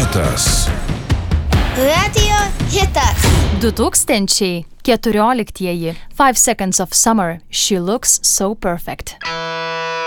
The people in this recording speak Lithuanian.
hitas. Radio hitas. 2014. 5 Seconds of Summer. She looks so perfect.